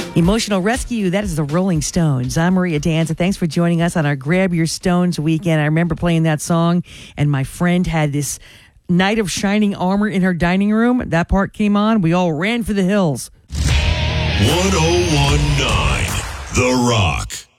Emotional Rescue, that is the Rolling Stones. I'm Maria Danza. Thanks for joining us on our Grab Your Stones weekend. I remember playing that song, and my friend had this Knight of Shining Armor in her dining room. That part came on. We all ran for the hills. 1019 The Rock.